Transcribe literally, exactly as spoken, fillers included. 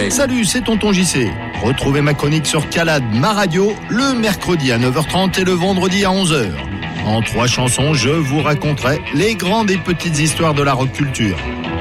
C. Salut, c'est Tonton J C. Retrouvez ma chronique sur Calade, ma radio, le mercredi à neuf heures trente et le vendredi à onze heures. En trois chansons, je vous raconterai les grandes et petites histoires de la rock culture.